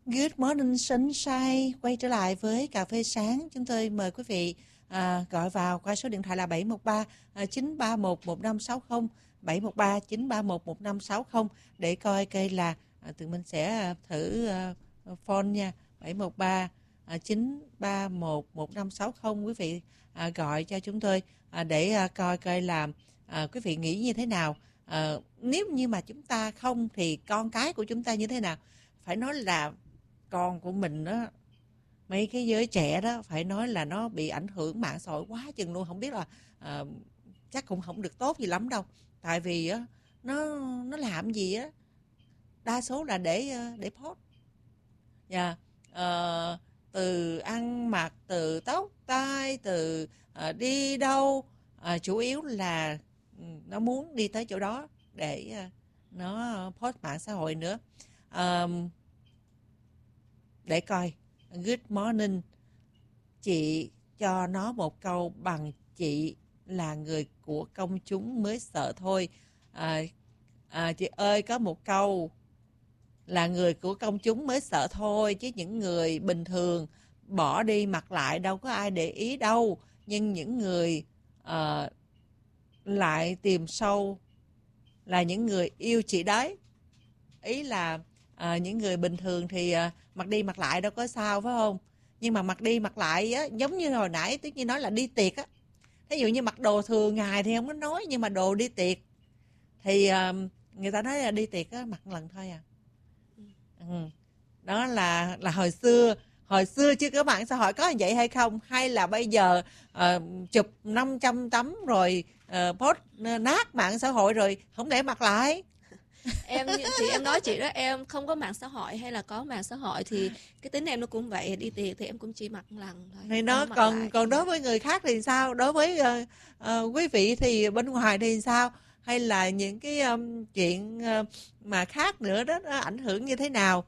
Good morning sunshine, quay trở lại với cà phê sáng. Chúng tôi mời quý vị gọi vào qua số điện thoại là 713 931 1560, 713 931 1560 để coi cây là tụi mình sẽ thử phone nha. 713 931 1560 quý vị gọi cho chúng tôi để coi coi là quý vị nghĩ như thế nào. Nếu như mà chúng ta không thì con cái của chúng ta như thế nào? Phải nói là con của mình đó, mấy cái giới trẻ đó phải nói là nó bị ảnh hưởng mạng xã hội quá chừng luôn, không biết là chắc cũng không được tốt gì lắm đâu, tại vì á nó làm gì á đa số là để post và từ ăn mặc, từ tóc tai, từ đi đâu, chủ yếu là nó muốn đi tới chỗ đó để nó post mạng xã hội nữa. Để coi. Good morning. Chị cho nó một câu bằng chị là người của công chúng mới sợ thôi. Chị ơi, có một câu là người của công chúng mới sợ thôi, chứ những người bình thường bỏ đi mặc lại đâu có ai để ý đâu. Nhưng những người lại tìm sâu là những người yêu chị đấy. Ý là những người bình thường thì mặc đi mặc lại đâu có sao, phải không? Nhưng mà mặc đi mặc lại á, giống như hồi nãy Tuyết Nhi nói là đi tiệc á. Ví dụ như mặc đồ thường ngày thì không có nói, nhưng mà đồ đi tiệc thì người ta nói là đi tiệc á, mặc một lần thôi à. Đó là hồi xưa chưa có mạng xã hội có như vậy hay không? Hay là bây giờ chụp 500 tấm rồi post nát mạng xã hội rồi không để mặc lại? Thì em nói chị đó, em không có mạng xã hội hay là có mạng xã hội thì cái tính em nó cũng vậy, đi tiệc thì em cũng chỉ mặc một lần thôi. Thì nó còn đối với người khác thì sao? Đối với quý vị thì bên ngoài thì sao? Hay là những cái chuyện mà khác nữa đó, nó ảnh hưởng như thế nào?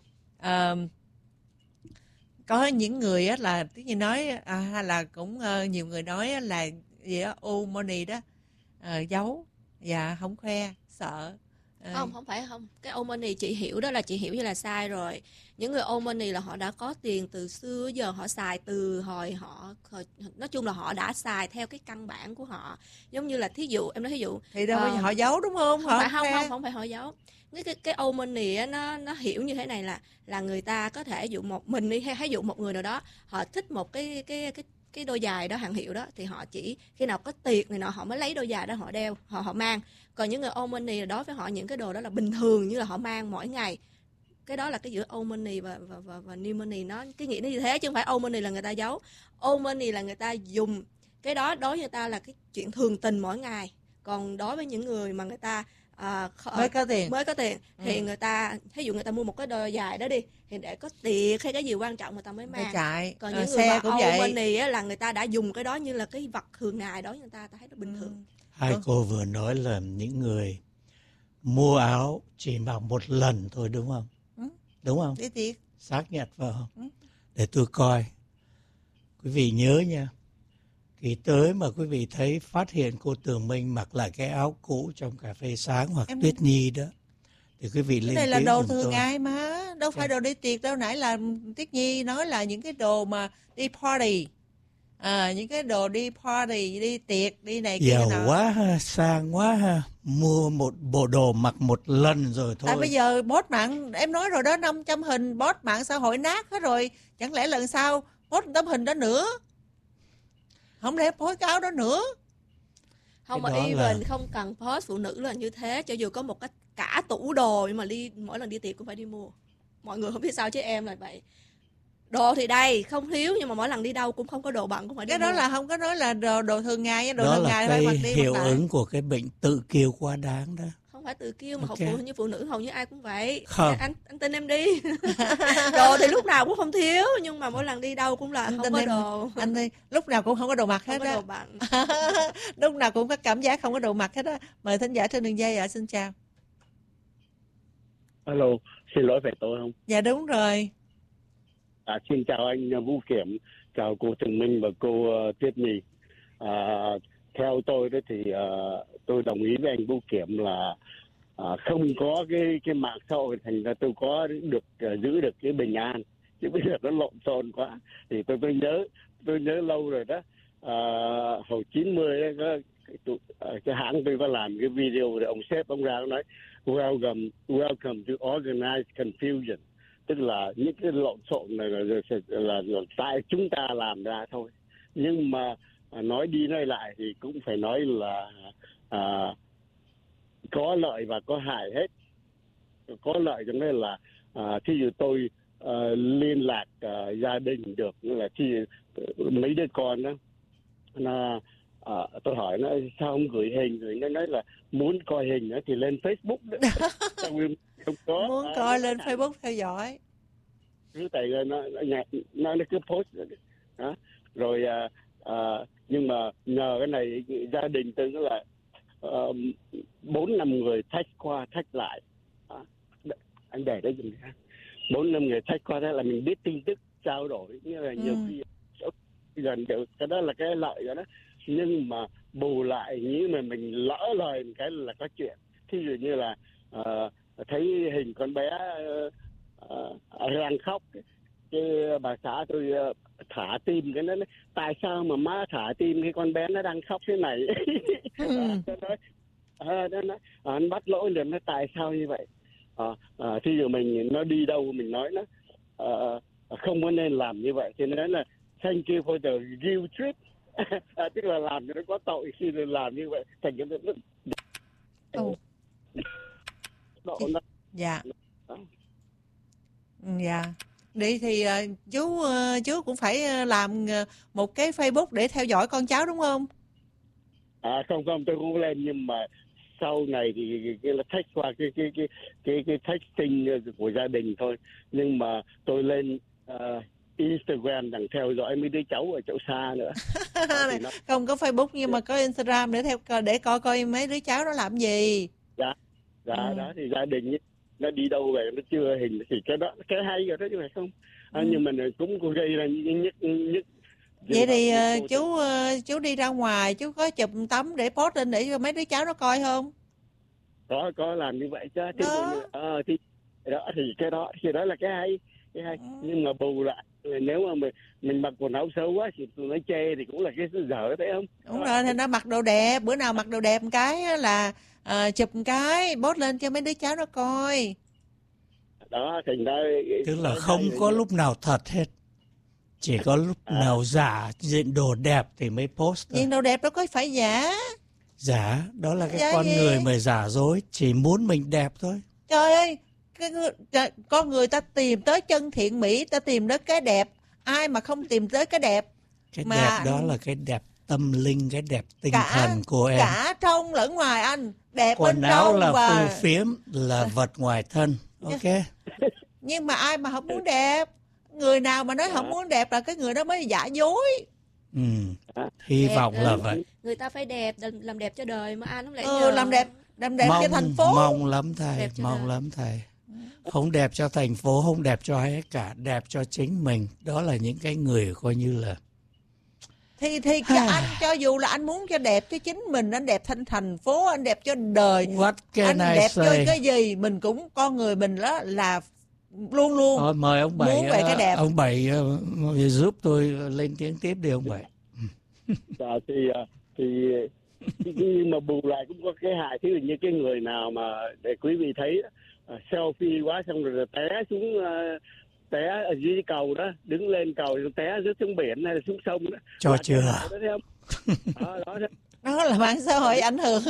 Có những người á là tí như nói hay là cũng nhiều người nói là gì đó, money đó, giấu và không khoe, sợ. Không phải không. Cái old money chị hiểu đó là chị hiểu như là sai rồi. Những người old money là họ đã có tiền từ xưa giờ, họ xài từ hồi nói chung là họ đã xài theo cái căn bản của họ. Giống như là thí dụ em nói thí dụ thì đâu họ giấu đúng không? Không phải họ giấu. Cái old money á, nó hiểu như thế này là người ta có thể dụ một mình đi, hay dụ một người nào đó họ thích một cái đôi giày đó hàng hiệu đó, thì họ chỉ khi nào có tiệc này nọ họ mới lấy đôi giày đó họ đeo, họ mang. Còn những người old money đối với họ những cái đồ đó là bình thường, như là họ mang mỗi ngày. Cái đó là cái giữa old money và new money, nó cái nghĩa nó như thế, chứ không phải old money là người ta giấu. Old money là người ta dùng cái đó, đối với người ta là cái chuyện thường tình mỗi ngày. Còn đối với những người mà người ta mới có tiền thì người ta, ví dụ người ta mua một cái đôi giày đó đi, thì để có tiệc hay cái gì quan trọng người ta mới mang. Còn những người mà old money á, là người ta đã dùng cái đó như là cái vật thường ngày đó, người ta thấy nó bình thường. Hai cô vừa nói là những người mua áo chỉ mặc một lần thôi, đúng không? Đúng không? Đi tiệc. Xác nhận phải không? Để tôi coi. Quý vị nhớ nha. Kỳ tới mà quý vị thấy phát hiện cô Tường Minh mặc lại cái áo cũ trong cà phê sáng hoặc Tuyết Nhi đó, thì quý vị lên tiếng. Cái này là đồ thường ngày mà, đâu phải đồ đi tiệc đâu. Nãy là Tuyết Nhi nói là những cái đồ mà đi party, những cái đồ đi party, đi tiệc, đi này kia giàu quá ha, sang quá ha, mua một bộ đồ mặc một lần rồi thôi. Tại bây giờ post mạng, em nói rồi đó, 500 hình post mạng xã hội nát hết rồi, chẳng lẽ lần sau post tấm hình đó nữa, không lẽ post cái áo đó nữa? Không, mà even không cần post, phụ nữ là như thế, cho dù có một cái cả tủ đồ nhưng mà mỗi lần đi tiệc cũng phải đi mua. Mọi người không biết sao chứ em là vậy. Đồ thì đây không thiếu, nhưng mà mỗi lần đi đâu cũng không có đồ bận, cũng phải đi cái mua. Đó là không có nói là đồ thường ngày, đồ đó thường là ngày cái phải mặc đi hiệu mặc lại. ứng của cái bệnh tự kiêu quá đáng đó. Không phải tự kiêu mà phụ nữ hầu như ai cũng vậy. Không. Anh tin em đi. Đồ thì lúc nào cũng không thiếu, nhưng mà mỗi lần đi đâu cũng là không có đồ. Anh đi lúc nào cũng không có đồ mặc hết á. Lúc nào cũng có cảm giác không có đồ mặc hết á. Mời thính giả trên đường dây ạ. Xin chào. Alo, xin lỗi phải tôi không? Dạ đúng rồi. Xin chào anh Vũ Kiểm, chào cô Tường Minh và cô Tuyết Nhi. Theo tôi đó thì tôi đồng ý với anh Vũ Kiểm là không có cái mạng xã hội, thành ra tôi có được giữ được cái bình an. Chứ bây giờ nó lộn xộn quá. Thì tôi nhớ lâu rồi đó. Hồi 90 ấy, cái hãng tôi có làm cái video rồi ông sếp ông ra ông nói welcome to organized confusion, tức là những cái lộn xộn này là tại chúng ta làm ra thôi. Nhưng mà nói đi nói lại thì cũng phải nói là có lợi và có hại hết. Có lợi cho nên là thí dụ tôi liên lạc gia đình được, là thì mấy đứa con đó nó tôi hỏi nó sao không gửi hình, rồi nó nói là muốn coi hình nữa thì lên Facebook đó. Không có, muốn coi lên Facebook theo dõi. cứ tại nó cứ post đó. Rồi nhưng mà nhờ cái này gia đình tôi là 4-5 người thách qua thách lại. Anh để đấy dùm nha. 4-5 người thách qua, thế là mình biết tin tức trao đổi, như là nhiều khi gần được, cái đó là cái lợi đó. Nhưng mà bù lại như mà mình lỡ lời một cái là có chuyện. Thí dụ như là thấy hình con bé đang khóc, cái bà xã tôi thả tim, cái nó nói tại sao mà má thả tim cái con bé nó đang khóc thế này. Nó nói anh bắt lỗi rồi, nó tại sao như vậy. Thí dụ mình nó đi đâu mình nói nó không có nên làm như vậy, thì nó nói là thank you for the guilt trip. Tức là làm cho nó có tội khi làm như vậy, thành cái nó dạ. Dạ. Đi thì chú cũng phải làm một cái Facebook để theo dõi con cháu đúng không? Không, tôi cũng lên, nhưng mà sau này thì cái là text qua cái texting của gia đình thôi. Nhưng mà tôi lên Instagram đằng theo dõi mấy đứa cháu ở chỗ xa nữa. Không có Facebook nhưng mà có Instagram để coi mấy đứa cháu nó làm gì. Dạ. Đó thì gia đình nó đi đâu về nó chưa hình thì cái hay rồi đó chứ phải không. Nhưng mà cũng gây ra nhất. Vậy thì chú đi ra ngoài chú có chụp tấm để post lên để cho mấy đứa cháu nó coi không? Có làm như vậy chứ. Thì cái đó là cái hay. Nhưng mà bù lại nếu mà mình mặc quần áo xấu quá thì tụi nó chê thì cũng là cái dở, thấy không? Đúng rồi, thì nó mặc đồ đẹp, bữa nào mặc đồ đẹp một cái là chụp một cái post lên cho mấy đứa cháu nó coi. Đó, thành ra tức là không có lúc nào thật hết, chỉ có lúc nào giả diện đồ đẹp thì mới post thôi. Diện đồ đẹp đó có phải giả. Giả, đó là cái Giả con gì? người mà giả dối, chỉ muốn mình đẹp thôi. Trời ơi, con người ta tìm tới chân thiện mỹ, ta tìm tới cái đẹp, ai mà không tìm tới cái đẹp. Cái mà đẹp đó là cái đẹp tâm linh, cái đẹp tinh thần của em. Cả trong lẫn ngoài anh, đẹp quần bên áo trong là và phù phiếm, là vật ngoài thân. Ok. Nhưng mà ai mà không muốn đẹp, người nào mà nói không muốn đẹp là cái người đó mới giả dối. Hy đẹp vọng là vậy. Người ta phải đẹp, làm đẹp cho đời mà anh không lẽ làm đẹp cho thành phố. Mong lắm thầy. Không đẹp cho thành phố, không đẹp cho ai cả, đẹp cho chính mình. Đó là những cái người coi như là thì anh cho dù là anh muốn cho đẹp cho chính mình, anh đẹp thành phố, anh đẹp cho đời, anh đẹp cho cái gì mình cũng, con người mình đó là luôn Thôi, mời ông Bảy, muốn về cái đẹp. Ông Bảy giúp tôi lên tiếng tiếp đi ông Bảy. Thì nhưng mà bù lại cũng có cái hại, thí dụ như cái người nào mà để quý vị thấy selfie quá xong rồi té xuống, té ở dưới cầu đó, đứng lên cầu rồi té rớt xuống biển hay là xuống sông đó. Cho chưa? Đó là mạng xã hội ảnh hưởng.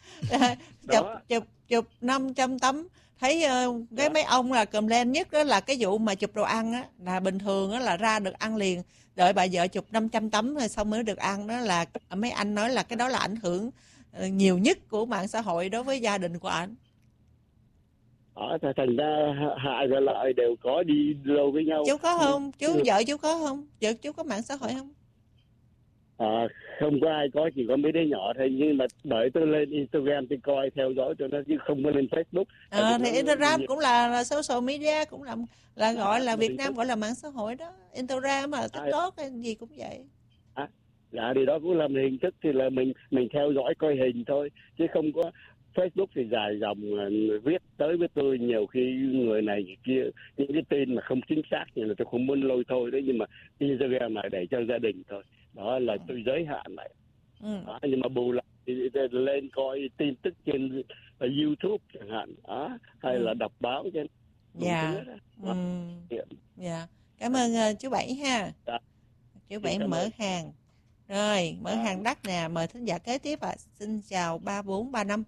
chụp 500 tấm. Thấy cái mấy ông là comment nhất đó là cái vụ mà chụp đồ ăn á, là bình thường á là ra được ăn liền, đợi bà vợ chụp 500 tấm rồi xong mới được ăn. Đó là mấy anh nói là cái đó là ảnh hưởng nhiều nhất của mạng xã hội đối với gia đình của ảnh. Thành ra hại và lợi đều có đi lâu với nhau. Chú có không? Vợ chú có không? Vợ chú có mạng xã hội không? Không có ai có, chỉ có mấy đứa nhỏ thôi. Nhưng mà đợi tôi lên Instagram tôi coi theo dõi cho nó, chứ không có lên Facebook. Thì Instagram cũng là social media, cũng là gọi là Việt Nam gọi là mạng xã hội đó. Instagram mà TikTok hay gì cũng vậy. Thì đó cũng là hình thức, thì là mình theo dõi coi hình thôi, chứ không có Facebook thì dài dòng viết tới với tôi, nhiều khi người này người kia những cái tin mà không chính xác thì là tôi không muốn lôi thôi đấy, nhưng mà Instagram này để cho gia đình thôi, đó là tôi giới hạn lại. Đó, nhưng mà bù lại thì lên coi tin tức trên YouTube chẳng hạn, đó, hay là đọc báo trên. Dạ. Dạ. Cảm ơn chú Bảy ha. Dạ. Chú Bảy mở hàng. Rồi, mở hàng đắt nè, mời thính giả kế tiếp ạ. Xin chào 3435.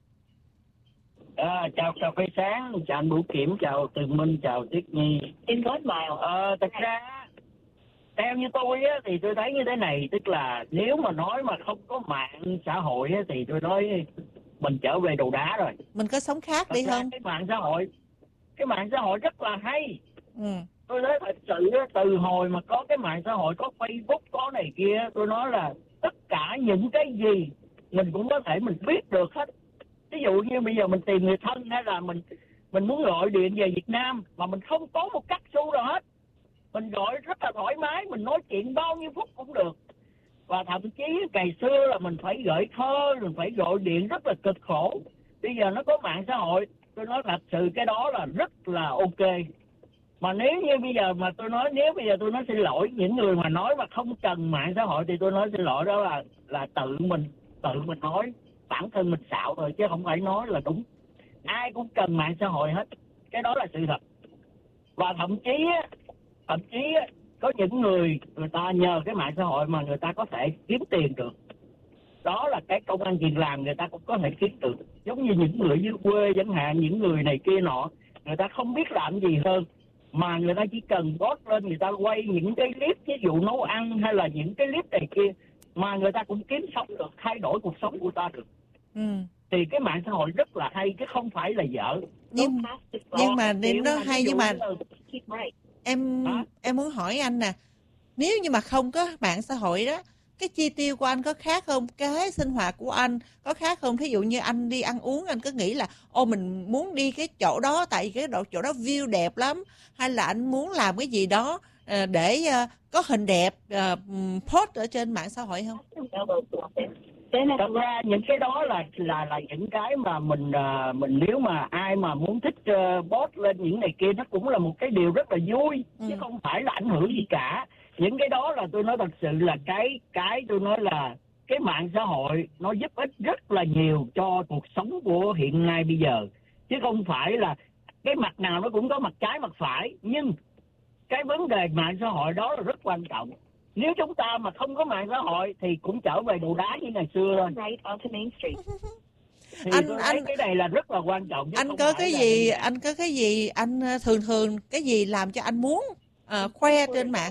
Chào cà phê sáng, chào anh Bửu Kiểm, chào Tường Minh, chào Tuyết Nhi. Thật ra theo như tôi á, thì tôi thấy như thế này, tức là nếu mà nói mà không có mạng xã hội á, thì tôi nói mình trở về đồ đá rồi. Mình có sống khác đi không? Cái mạng xã hội rất là hay. Tôi nói thật sự từ hồi mà có cái mạng xã hội, có Facebook, có này kia, tôi nói là tất cả những cái gì mình cũng có thể mình biết được hết. Ví dụ như bây giờ mình tìm người thân, hay là mình muốn gọi điện về Việt Nam mà mình không có một cách xu nào hết, mình gọi rất là thoải mái, mình nói chuyện bao nhiêu phút cũng được. Và thậm chí ngày xưa là mình phải gửi thơ, mình phải gọi điện rất là cực khổ. Bây giờ nó có mạng xã hội, tôi nói thật sự cái đó là rất là ok. Mà nếu như bây giờ mà tôi nói, nếu bây giờ tôi nói xin lỗi những người mà nói mà không cần mạng xã hội, thì tôi nói xin lỗi, đó là tự mình nói, bản thân mình xạo rồi, chứ không phải nói là đúng. Ai cũng cần mạng xã hội hết, cái đó là sự thật. Và thậm chí có những người ta nhờ cái mạng xã hội mà người ta có thể kiếm tiền được. Đó là cái công ăn việc làm, người ta cũng có thể kiếm được. Giống như những người dưới quê chẳng hạn, những người này kia nọ, người ta không biết làm gì hơn, mà người ta chỉ cần post lên, người ta quay những cái clip ví dụ nấu ăn hay là những cái clip này kia, mà người ta cũng kiếm sống được, thay đổi cuộc sống của ta được. Thì cái mạng xã hội rất là hay, chứ không phải là dở. Nhưng mà nên nó hay, nhưng mà em muốn hỏi anh nè, nếu như mà không có mạng xã hội đó, cái chi tiêu của anh có khác không? Cái sinh hoạt của anh có khác không? Thí dụ như anh đi ăn uống, anh cứ nghĩ là mình muốn đi cái chỗ đó tại cái chỗ đó view đẹp lắm, hay là anh muốn làm cái gì đó để có hình đẹp post ở trên mạng xã hội không? Thật ra những cái đó là những cái mà mình nếu mà ai mà muốn thích post lên những này kia, nó cũng là một cái điều rất là vui, chứ không phải là ảnh hưởng gì cả. Những cái đó là tôi nói thật sự là cái tôi nói là cái mạng xã hội nó giúp ích rất là nhiều cho cuộc sống của hiện nay bây giờ, chứ không phải là cái mặt nào nó cũng có mặt trái mặt phải. Nhưng cái vấn đề mạng xã hội đó là rất quan trọng. Nếu chúng ta mà không có mạng xã hội thì cũng trở về đồ đá như ngày xưa thôi. Thì anh cái này là rất là quan trọng. Anh có cái gì anh thường cái gì làm cho anh muốn khoe trên mạng?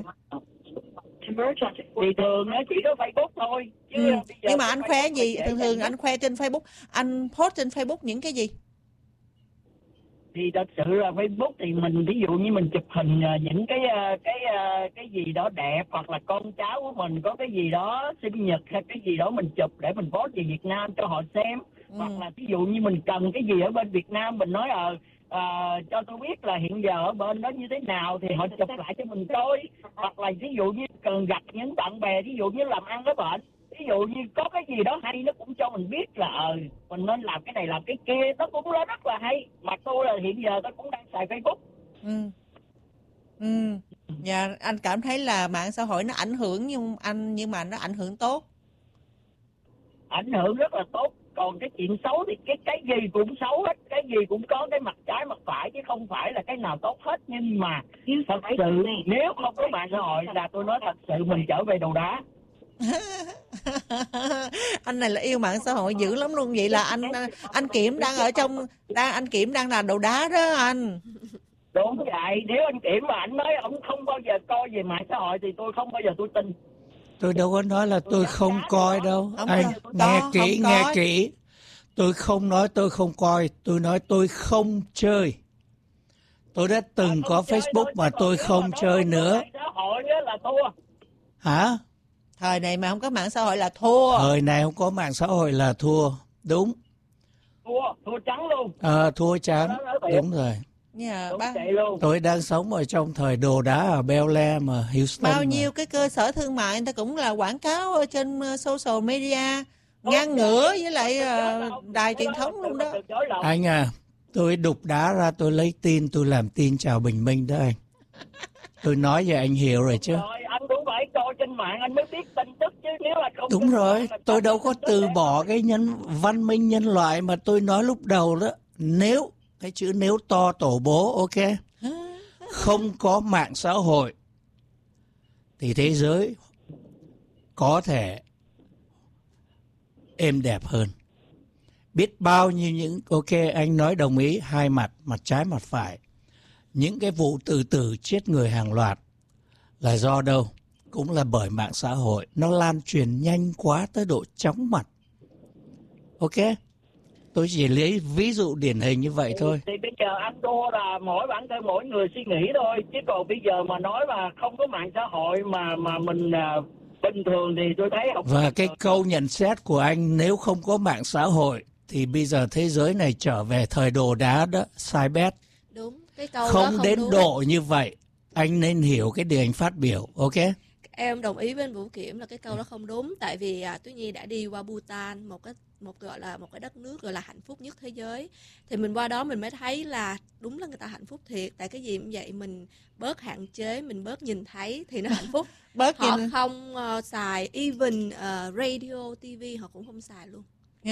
Thì thường nó chỉ có Facebook thôi. Nhưng mà anh khoe gì? Thường anh khoe trên Facebook, anh post trên Facebook những cái gì? Thì thật sự là Facebook thì mình ví dụ như mình chụp hình những cái gì đó đẹp, hoặc là con cháu của mình có cái gì đó sinh nhật hay cái gì đó mình chụp để mình post về Việt Nam cho họ xem. Hoặc là ví dụ như mình cần cái gì ở bên Việt Nam, mình nói cho tôi biết là hiện giờ ở bên đó như thế nào, thì họ chụp lại cho mình coi. Hoặc là ví dụ như cần gặp những bạn bè, ví dụ như làm ăn với bạn, ví dụ như có cái gì đó hay, nó cũng cho mình biết là mình nên làm cái này làm cái kia, nó cũng rất là hay. Mà tôi là hiện giờ tôi cũng đang xài Facebook. Dạ, anh cảm thấy là mạng xã hội nó ảnh hưởng nhưng mà nó ảnh hưởng tốt. Ảnh hưởng rất là tốt. Còn cái chuyện xấu thì cái gì cũng xấu hết, cái gì cũng có cái mặt trái mặt phải, chứ không phải là cái nào tốt hết. Nhưng mà thật sự nếu không có mạng xã hội là tôi nói thật sự mình trở về đồ đá. Anh này là yêu mạng xã hội dữ lắm luôn. Vậy là anh Kiểm đang ở trong anh Kiểm đang là đồ đá đó anh. Đúng vậy. Nếu anh Kiểm mà anh nói ông không bao giờ coi về mạng xã hội thì tôi không bao giờ tôi tin. Tôi đâu có nói là tôi không coi đâu. Anh nghe kỹ. Tôi không nói tôi không coi, tôi nói tôi không chơi. Tôi đã từng có Facebook mà tôi không chơi nữa. Mạng xã hội là thua. Hả? Thời này mà không có mạng xã hội là thua. Thời này không có mạng xã hội là thua. Đúng. Thua trắng luôn. Thua trắng. Đúng rồi. Tôi đang sống ở trong thời đồ đá ở Bel Air mà Houston. Bao nhiêu cái cơ sở thương mại người ta cũng là quảng cáo ở trên social media. ngang ngửa với lại đài truyền thống luôn đó. Anh à, tôi đục đá ra tôi lấy tin, tôi làm tin chào bình minh đó anh. Tôi nói vậy anh hiểu rồi chứ. Rồi, anh cũng phải coi trên mạng anh mới biết tin tức chứ, nếu là không. Đúng rồi, tôi đâu có từ bỏ cái văn minh nhân loại mà tôi nói lúc đầu đó. Nếu, cái chữ nếu to tổ bố, ok? Không có mạng xã hội thì thế giới có thể êm đẹp hơn. Biết bao nhiêu những, ok anh nói đồng ý, hai mặt, mặt trái mặt phải. Những cái vụ tự tử chết người hàng loạt là do đâu? Cũng là bởi mạng xã hội. Nó lan truyền nhanh quá tới độ chóng mặt. Ok? Tôi chỉ lấy ví dụ điển hình như vậy thôi. Thì bây giờ anh đua là bản thân mỗi người suy nghĩ thôi. Chứ còn bây giờ mà nói là không có mạng xã hội mà mình bình thường thì tôi thấy không. Và cái câu nhận xét của anh, nếu không có mạng xã hội thì bây giờ thế giới này trở về thời đồ đá đó, sai bét. Đúng, cái câu không đó không đến đúng. độ như vậy. Anh nên hiểu cái điều anh phát biểu, ok? Em đồng ý với anh Vũ Kiểm là cái câu đó không đúng, tại vì Tuyết Nhi đã đi qua Bhutan, một cái đất nước gọi là hạnh phúc nhất thế giới, thì mình qua đó mình mới thấy là đúng là người ta hạnh phúc thiệt. Tại cái gì cũng vậy, mình bớt hạn chế, mình bớt nhìn thấy thì nó hạnh phúc. Họ không xài even radio, TV họ cũng không xài luôn.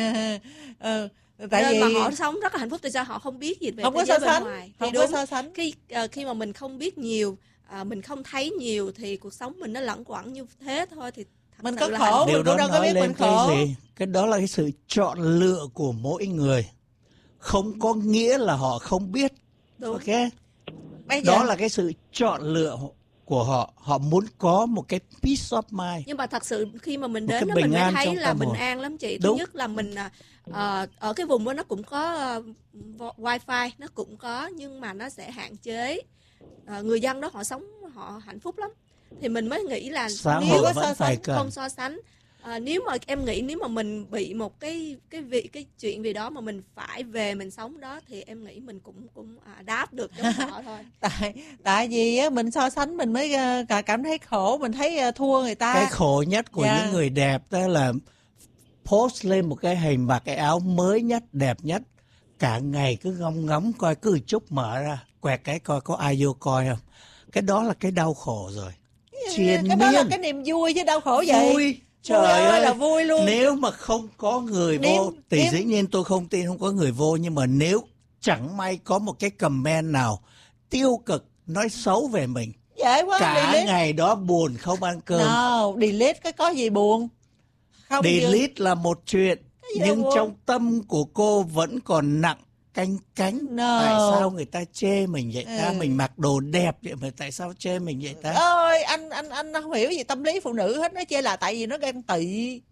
Tại nên vì mà họ sống rất là hạnh phúc. Tại sao họ không biết gì về không thế có giới so bên sánh, ngoài? không thì có đúng, so sánh. khi mà mình không biết nhiều, mình không thấy nhiều thì cuộc sống mình nó lẳng quẩn như thế thôi. Thì mình có khổ, điều mình đó cũng đâu có biết mình khổ. Cái gì? Cái đó là cái sự chọn lựa của mỗi người, không có nghĩa là họ không biết. Đúng. Ok? Đó là cái sự chọn lựa của họ. Họ muốn có một cái peace of mind. Nhưng mà thật sự khi mà mình đến đó mình mới thấy là bình an lắm chị. Thứ nhất là mình ở cái vùng đó nó cũng có wifi, nó cũng có, nhưng mà nó sẽ hạn chế. Người dân đó họ sống họ hạnh phúc lắm. Thì mình mới nghĩ là nếu vẫn phải không so sánh. Nếu mà em nghĩ nếu mà mình bị một cái chuyện gì đó mà mình phải về mình sống đó, thì em nghĩ mình cũng đáp được giống họ thôi. Tại vì á, mình so sánh mình mới cảm thấy khổ, mình thấy thua người ta. Cái khổ nhất của những người đẹp đó là post lên một cái hình mặc cái áo mới nhất, đẹp nhất, cả ngày cứ ngóng coi, cứ chút mở ra quẹt cái coi có ai vô coi không. Cái đó là cái đau khổ rồi. Cái đó là cái niềm vui chứ đau khổ vậy. Vui. Trời ơi là vui luôn. Nếu mà không có người vô thì dĩ nhiên tôi không tin không có người vô, nhưng mà nếu chẳng may có một cái comment nào tiêu cực nói xấu về mình, dễ quá, cả delete. ngày đó buồn không ăn cơm. Delete cái có gì buồn. Không delete là một chuyện, nhưng trong tâm của cô vẫn còn nặng canh. Tại sao người ta chê mình vậy ta? Mình mặc đồ đẹp vậy mà tại sao chê mình vậy ta? Ơi, anh không hiểu gì tâm lý phụ nữ hết. Nó chê là tại vì nó ghen tị.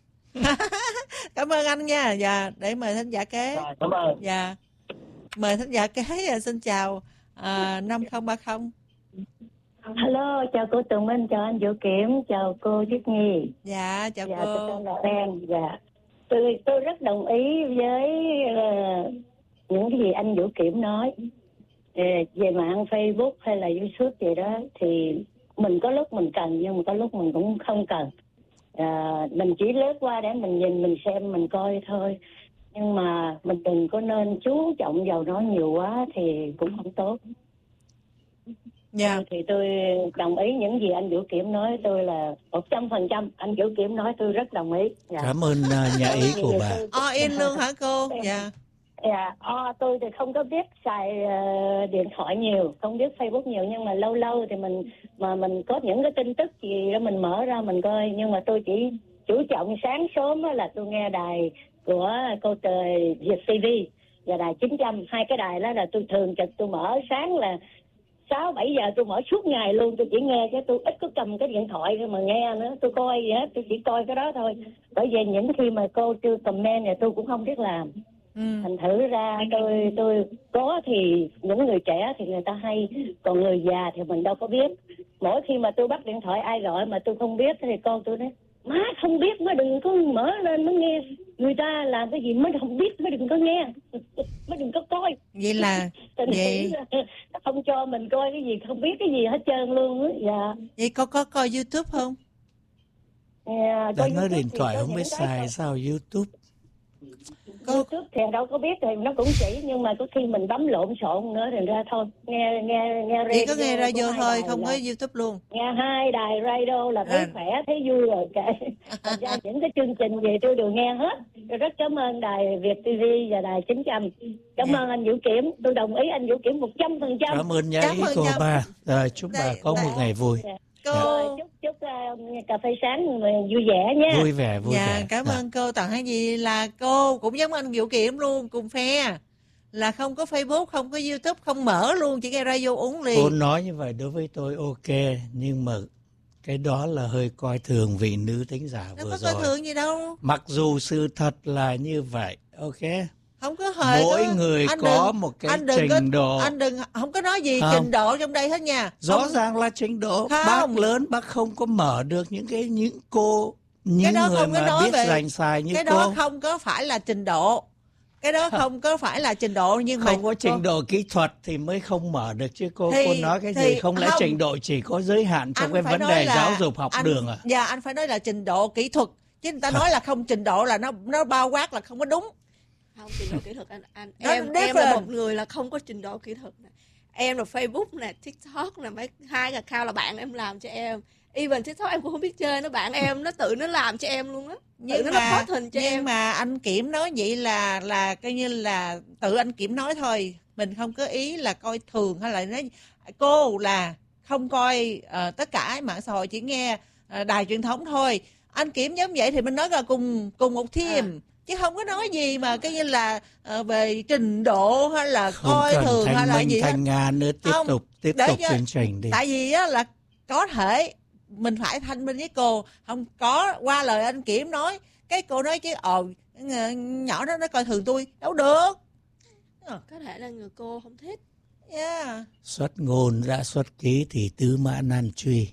Cảm ơn anh nha. Dạ, để mời thính giả kế. Cảm ơn. Dạ, mời thính giả kế. Xin chào 5030. Hello, chào cô Tường Minh, chào anh Vũ Kiểm, chào cô Tuyết Nhi. Dạ, chào cô. Tôi tên là Đen. Dạ, tôi rất đồng ý với những cái gì anh Vũ Kiểm nói về mạng Facebook hay là YouTube gì đó. Thì mình có lúc mình cần, nhưng mà có lúc mình cũng không cần. Mình chỉ lướt qua để mình nhìn, mình xem, mình coi thôi. Nhưng mà mình đừng có nên chú trọng vào nó nhiều quá thì cũng không tốt. Thì tôi đồng ý những gì anh Vũ Kiểm nói, tôi là 100%. Anh Vũ Kiểm nói tôi rất đồng ý. Cảm ơn nhà ý của bà. Yên luôn hả cô? Tôi thì không có biết xài điện thoại nhiều, không biết Facebook nhiều, nhưng mà lâu lâu thì mình có những cái tin tức gì đó mình mở ra mình coi. Nhưng mà tôi chỉ chú trọng sáng sớm là tôi nghe đài của cô Việt TV và đài 900. Hai cái đài đó là tôi thường trực tôi mở sáng là 6-7 giờ tôi mở suốt ngày luôn. Tôi chỉ nghe chứ tôi ít có cầm cái điện thoại mà nghe nữa. Tôi coi gì hết, tôi chỉ coi cái đó thôi. Bởi vì những khi mà cô chưa comment thì tôi cũng không biết làm. Thành thử ra tôi có thì những người trẻ thì người ta hay, còn người già thì mình đâu có biết. Mỗi khi mà tôi bắt điện thoại ai gọi mà tôi không biết thì con tôi nói má không biết mới đừng có mở lên mới nghe, người ta làm cái gì mới không biết mới đừng có nghe, mới đừng có coi. Vậy là vậy không cho mình coi cái gì không biết cái gì hết trơn luôn á. Dạ. Vậy có coi YouTube không? Đã nói điện thoại không biết xài sao YouTube. YouTube thì đâu có biết, thì nó cũng chỉ, nhưng mà có khi mình bấm lộn xộn nữa thì ra thôi. Nghe radio. Chỉ có nghe radio thôi, không có YouTube luôn. Nghe 2 đài radio là thấy khỏe, thấy vui rồi. Thành ra những cái chương trình gì tôi đều nghe hết. Tôi rất cảm ơn đài Việt TV và đài 900. Cảm ơn anh Vũ Kiểm, tôi đồng ý anh Vũ Kiểm 100%. Cảm ơn nhá ý cô ba. Rồi chúc bà có một ngày vui. Cô chúc cà phê sáng vui vẻ nha. Vui vẻ. Cảm ơn cô. Toàn hay gì là cô cũng giống anh Vũ Kiểm luôn, cùng phe là không có Facebook, không có YouTube, không mở luôn, chỉ nghe radio uống liền. Cô nói như vậy đối với tôi ok, nhưng mà cái đó là hơi coi thường vị nữ thính giả vừa rồi. Đâu có coi thường gì đâu. Mặc dù sự thật là như vậy, ok. Không có hời. Mỗi người có một cái trình độ. Anh đừng không có nói gì trình độ trong đây hết nha. Rõ ràng là trình độ. Bác lớn, bác không có mở được những người mà biết dành xài như cô. Cái đó không có phải là trình độ. Cái đó không có phải là trình độ, nhưng mà không có trình độ kỹ thuật thì mới không mở được chứ cô nói cái gì không lẽ trình độ chỉ có giới hạn trong cái vấn đề giáo dục học đường à? Dạ, anh phải nói là trình độ kỹ thuật, chứ người ta nói là không trình độ là nó bao quát là không có đúng. Không, trình độ kỹ thuật anh em là một người là không có trình độ kỹ thuật này. Em là Facebook nè, TikTok nè, mấy 2 account là bạn em làm cho em. Even TikTok em cũng không biết chơi, nó bạn em nó tự nó làm cho em luôn á. Tự nó post hình cho em. Nhưng mà anh Kiểm nói vậy là coi như là tự anh Kiểm nói thôi, mình không có ý là coi thường hay là nói cô là không coi tất cả mạng xã hội, chỉ nghe đài truyền thống thôi. Anh Kiểm giống vậy thì mình nói là cùng một team. Chứ không có nói gì mà cái như là về trình độ hay là coi thường hay là gì hết. Thành Nga nữa tiếp tục chương trình đi. Tại vì á, là có thể mình phải thanh minh với cô, không có qua lời anh Kiểm nói cái cô nói chứ nhỏ đó nó coi thường tôi đâu được. Có thể là người cô không thích. Xuất ngôn đã xuất ký thì tứ mã nan truy.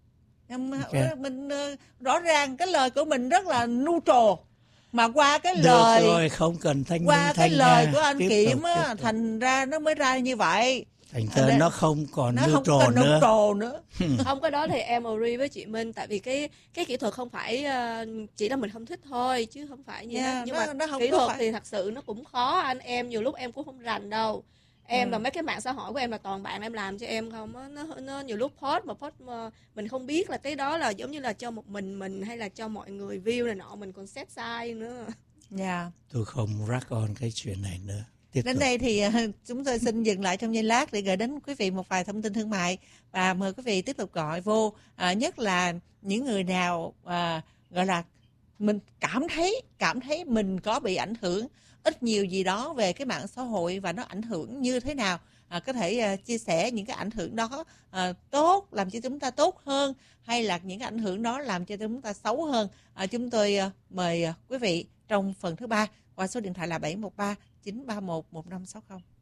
Mình rõ ràng cái lời của mình rất là neutral. Mà qua cái được lời rồi, không cần thanh qua minh, cái lời của anh tiếp Kiểm tục. thành ra nó mới ra như vậy. Thành ra nó không còn neutral nữa. Không, cái đó thì em agree với chị Minh, tại vì cái kỹ thuật không phải chỉ là mình không thích thôi, chứ không phải như đó. Nhưng mà kỹ thuật thì thật sự nó cũng khó. Anh em nhiều lúc em cũng không rành đâu. Em và mấy cái mạng xã hội của em là toàn bạn em làm cho em không á. Nó nhiều lúc post mà mình không biết là cái đó là giống như là cho một mình hay là cho mọi người view này nọ, mình còn set sai nữa. Tôi không rắc on cái chuyện này nữa. Đến đây thì chúng tôi xin dừng lại trong giây lát để gửi đến quý vị một vài thông tin thương mại và mời quý vị tiếp tục gọi vô, nhất là những người nào gọi là mình cảm thấy mình có bị ảnh hưởng ít nhiều gì đó về cái mạng xã hội và nó ảnh hưởng như thế nào, có thể chia sẻ những cái ảnh hưởng đó tốt làm cho chúng ta tốt hơn, hay là những cái ảnh hưởng đó làm cho chúng ta xấu hơn. Chúng tôi mời quý vị trong phần thứ 3 qua số điện thoại là 713 931 1560.